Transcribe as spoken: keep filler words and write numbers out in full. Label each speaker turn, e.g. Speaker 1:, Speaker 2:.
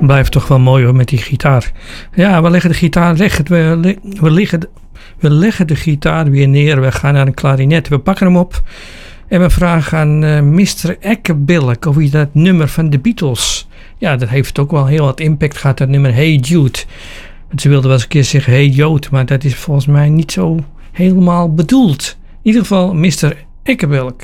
Speaker 1: Blijft toch wel mooi hoor met die gitaar. Ja, we leggen de gitaar leggen, we, we, leggen, we leggen de gitaar weer neer. We gaan naar een klarinet. We pakken hem op. En we vragen aan uh, mister Eckebilk of hij dat nummer van de Beatles. Ja, dat heeft ook wel heel wat impact gehad. Dat nummer Hey Jude. Want ze wilden wel eens een keer zeggen Hey Jood. Maar dat is volgens mij niet zo helemaal bedoeld. In ieder geval mister Eckebilk.